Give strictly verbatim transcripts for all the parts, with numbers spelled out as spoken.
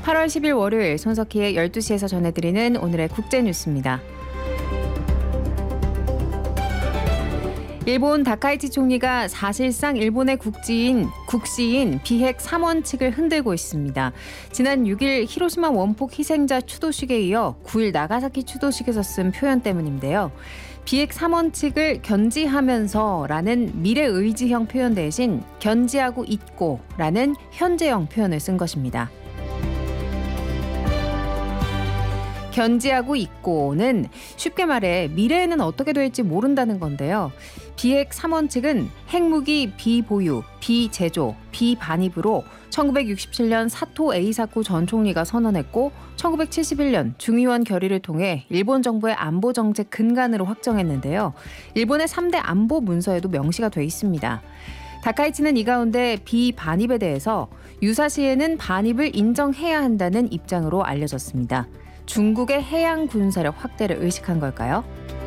팔월 십일 월요일 손석희의 열두 시에서 전해드리는 오늘의 국제뉴스입니다. 일본 다카이치 총리가 사실상 일본의 국지인, 국시인 비핵 삼 원칙을 흔들고 있습니다. 지난 육 일 히로시마 원폭 희생자 추도식에 이어 구 일 나가사키 추도식에서 쓴 표현 때문인데요. 비핵 삼 원칙을 견지하면서라는 미래의지형 표현 대신 견지하고 있고라는 현재형 표현을 쓴 것입니다. 견지하고 있고는 쉽게 말해 미래에는 어떻게 될지 모른다는 건데요. 비핵 삼 원칙은 핵무기 비보유, 비제조, 비반입으로 천구백육십칠 년 사토 에이사쿠 전 총리가 선언했고 천구백칠십일 년 중의원 결의를 통해 일본 정부의 안보 정책 근간으로 확정했는데요. 일본의 삼 대 안보 문서에도 명시가 돼 있습니다. 다카이치는 이 가운데 비반입에 대해서 유사시에는 반입을 인정해야 한다는 입장으로 알려졌습니다. 중국의 해양 군사력 확대를 의식한 걸까요?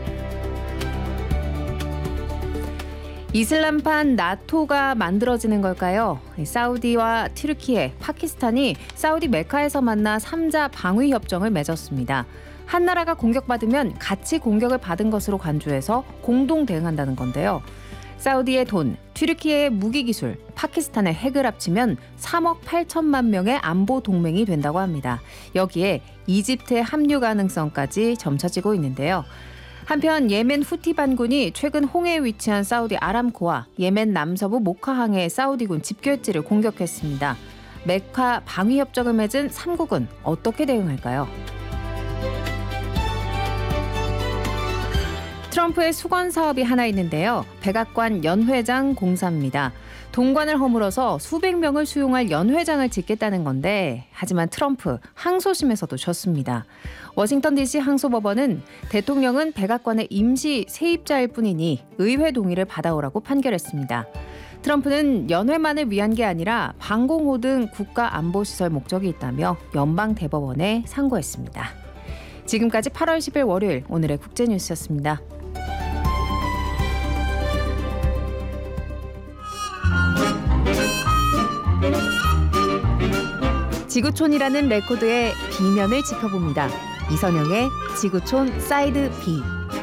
이슬람판 나토가 만들어지는 걸까요? 사우디와 튀르키예, 파키스탄이 사우디 메카에서 만나 삼 자 방위 협정을 맺었습니다. 한 나라가 공격받으면 같이 공격을 받은 것으로 간주해서 공동 대응한다는 건데요. 사우디의 돈, 튀르키예의 무기기술, 파키스탄의 핵을 합치면 삼억 팔천만 명의 안보 동맹이 된다고 합니다. 여기에 이집트의 합류 가능성까지 점쳐지고 있는데요. 한편 예멘 후티 반군이 최근 홍해에 위치한 사우디 아람코와 예멘 남서부 모카항의 사우디군 집결지를 공격했습니다. 메카 방위협정을 맺은 삼국은 어떻게 대응할까요? 트럼프의 수건 사업이 하나 있는데요. 백악관 연회장 공사입니다. 동관을 허물어서 수백 명을 수용할 연회장을 짓겠다는 건데 하지만 트럼프 항소심에서도 졌습니다. 워싱턴 디씨 항소법원은 대통령은 백악관의 임시 세입자일 뿐이니 의회 동의를 받아오라고 판결했습니다. 트럼프는 연회만을 위한 게 아니라 방공호 등 국가안보시설 목적이 있다며 연방대법원에 상고했습니다. 지금까지 팔월 십일 월요일 오늘의 국제뉴스였습니다. 지구촌이라는 레코드의 B면을 짚어봅니다. 이선영의 지구촌 사이드 B.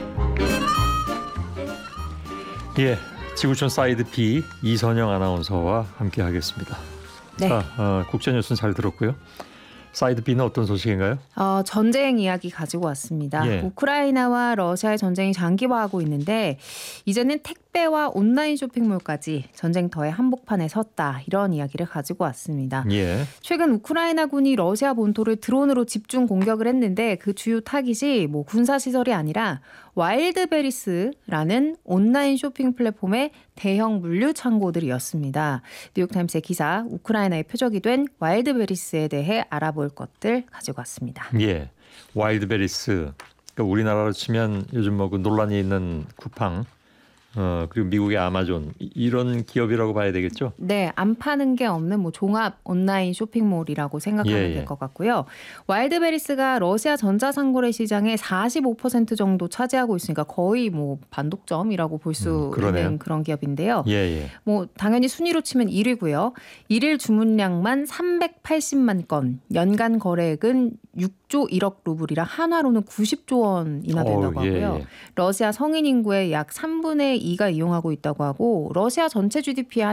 예, 지구촌 사이드 B 이선영 아나운서와 함께하겠습니다. 네. 자, 어, 국제뉴스는 잘 들었고요. 사이드 B는 어떤 소식인가요? 어, 전쟁 이야기 가지고 왔습니다. 예. 우크라이나와 러시아의 전쟁이 장기화하고 있는데 이제는 택배와 온라인 쇼핑몰까지 전쟁터의 한복판에 섰다. 이런 이야기를 가지고 왔습니다. 예. 최근 우크라이나군이 러시아 본토를 드론으로 집중 공격을 했는데 그 주요 타깃이 뭐 군사시설이 아니라 와일드베리스라는 온라인 쇼핑 플랫폼의 대형 물류 창고들이었습니다. 뉴욕타임스의 기사, 우크라이나의 표적이 된 와일드베리스에 대해 알아볼 것들 가지고 왔습니다. 예, 와일드베리스. 그러니까 우리나라로 치면 요즘 뭐 그 논란이 있는 쿠팡, 어, 그리고 미국의 아마존 이런 기업이라고 봐야 되겠죠? 네, 안 파는 게 없는 뭐 종합 온라인 쇼핑몰이라고 생각하면 예, 예. 될 것 같고요. 와일드베리스가 러시아 전자상거래 시장의 사십오 퍼센트 정도 차지하고 있으니까 거의 뭐 반독점이라고 볼 수 음, 있는 그런 기업인데요. 예, 예. 뭐 당연히 순위로 치면 일 위고요. 일일 주문량만 삼백팔십만 건, 연간 거래액은 육조 일억 루블이라 한화로는 구십조 원이나 된다고 어우, 예, 하고요. 예. 러시아 성인 인구의 약 삼분의 이가 이용하고 있다고 하고 러시아 전체 지디피의